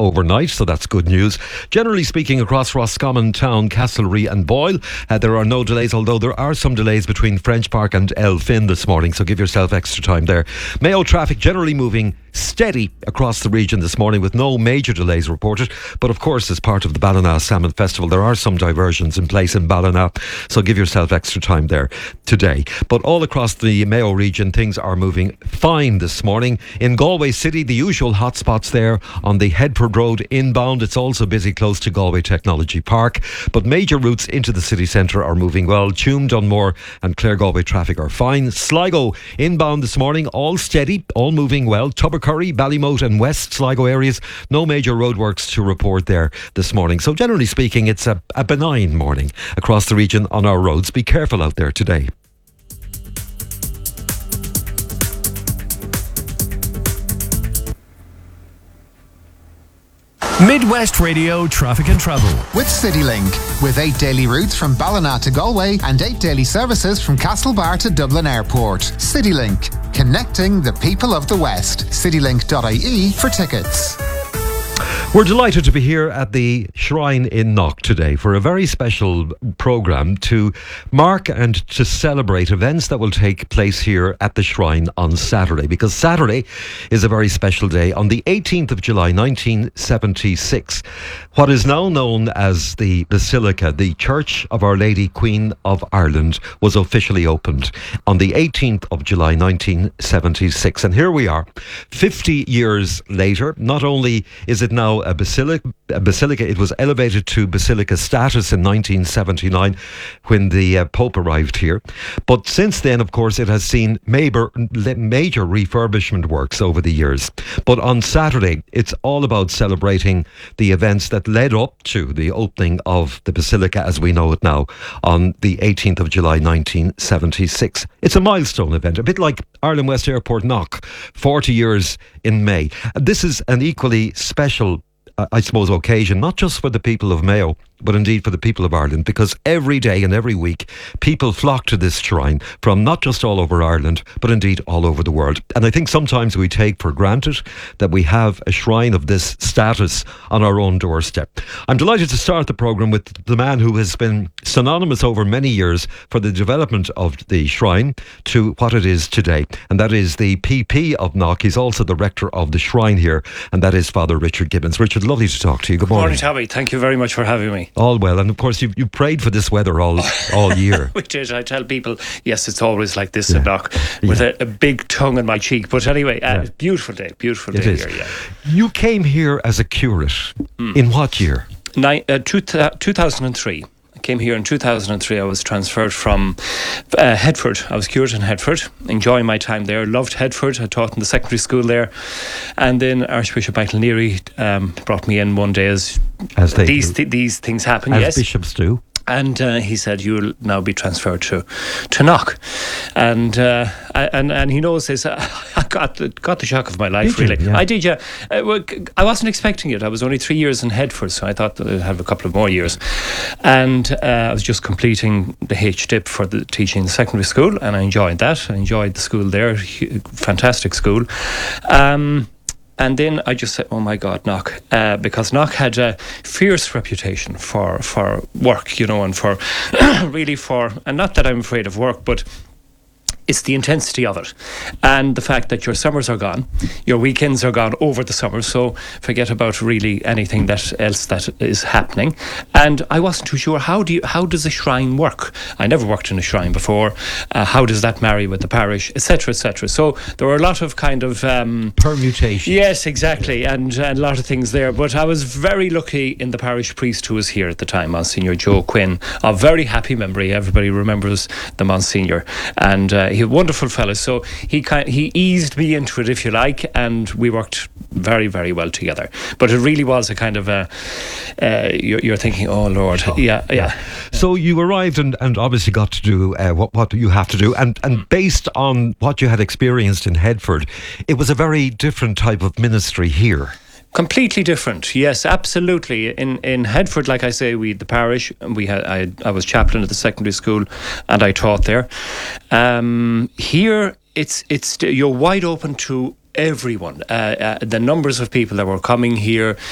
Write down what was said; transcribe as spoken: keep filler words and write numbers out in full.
overnight, so that's good news. Generally speaking, across Roscommon Town, Castlereagh and Boyle, uh, there are no delays, although there are some delays between French Park and Elphin this morning, so give yourself extra time there. Mayo traffic generally moving steady across the region this morning with no major delays reported, but of course as part of the Ballina Salmon Festival there are some diversions in place in Ballina, so give yourself extra time there today. But all across the Mayo region things are moving fine this morning. In Galway City, the usual hotspots there on the Headford Road inbound. It's also busy close to Galway Technology Park, but major routes into the city centre are moving well. Tuam, Dunmore and Clare Galway traffic are fine. Sligo inbound this morning, all steady, all moving well. Tubbercurry, Ballymote and West Sligo areas, no major roadworks to report there this morning. So generally speaking, it's a, a benign morning across the region on our roads. Be careful out there today. Midwest Radio Traffic and Travel with CityLink, with eight daily routes from Ballina to Galway and eight daily services from Castlebar to Dublin Airport. CityLink, connecting the people of the West. citylink dot I E for tickets. We're delighted to be here at the Shrine in Knock today for a very special programme to mark and to celebrate events that will take place here at the Shrine on Saturday, because Saturday is a very special day. On the eighteenth of July nineteen seventy-six, what is now known as the Basilica, the Church of Our Lady Queen of Ireland, was officially opened on the eighteenth of July nineteen seventy-six. And here we are, fifty years later. Not only is it now a basilica, a basilica, it was elevated to basilica status in nineteen seventy-nine when the uh, Pope arrived here. But since then, of course, it has seen major, major refurbishment works over the years. But on Saturday, it's all about celebrating the events that led up to the opening of the basilica as we know it now on the eighteenth of July nineteen seventy-six. It's a milestone event, a bit like Ireland West Airport Knock, forty years in May. This is an equally special I suppose, occasion, not just for the people of Mayo, but indeed for the people of Ireland, because every day and every week people flock to this shrine from not just all over Ireland, but indeed all over the world. And I think sometimes we take for granted that we have a shrine of this status on our own doorstep. I'm delighted to start the programme with the man who has been synonymous over many years for the development of the shrine to what it is today, and that is the P P of Knock. He's also the rector of the shrine here, and that is Father Richard Gibbons. Richard, lovely to talk to you. Good morning. Good morning, Tommy. Thank you very much for having me. All well, and of course you you prayed for this weather all all year. We did. I tell people, yes, it's always like this yeah. in Knock, with yeah. a, a big tongue in my cheek. But anyway, uh, yeah. beautiful day, beautiful it day is. here. Yeah. You came here as a curate. Mm. In what year? Ni- uh, two, uh, two thousand three. Came here in two thousand three. I was transferred from uh, Headford. I was curate in Headford, enjoying my time there. Loved Headford. I taught in the secondary school there, and then Archbishop Michael Neary um, brought me in one day as, as they these th- these things happen. As yes, bishops do. And uh, he said, "You'll now be transferred to, to Knock," and uh, and and he knows this. Uh, I got the, got the shock of my life. Did really, you? Yeah. I did. Yeah, uh, I wasn't expecting it. I was only three years in Headford, so I thought that I'd have a couple of more years. And uh, I was just completing the H D I P for the teaching in the secondary school, and I enjoyed that. I enjoyed the school there. Fantastic school. Um, And then I just said, oh my God, Knock, uh, because Knock had a fierce reputation for, for work, you know, and for really for, and not that I'm afraid of work, but it's the intensity of it and the fact that your summers are gone, your weekends are gone over the summer, so forget about really anything that else that is happening. And I wasn't too sure, how do you, how does a shrine work? I never worked in a shrine before. Uh, how does that marry with the parish, etc, et cetera. So there were a lot of kind of um, permutations. Yes, exactly, and, and a lot of things there. But I was very lucky in the parish priest who was here at the time, Monsignor Joe Quinn, of very happy memory. Everybody remembers the Monsignor, and uh, he was a wonderful fellow, so he kind he eased me into it, if you like, and we worked very, very well together. But it really was a kind of a uh, you're, you're thinking, oh Lord, oh, yeah, yeah, yeah. So you arrived and, and obviously got to do uh, what what you have to do, and and based on what you had experienced in Headford, it was a very different type of ministry here. Completely different, yes, absolutely. In in Headford, like I say, we the parish. We had I I was chaplain at the secondary school, and I taught there. Um, here, it's it's you're wide open to everyone. Uh, uh, the numbers of people that were coming here,